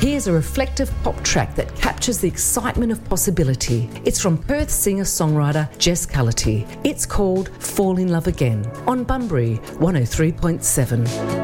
Here's a reflective pop track that captures the excitement of possibility. It's from Perth singer-songwriter Jess Cullity. It's called Fall in Love Again on Bunbury 103.7.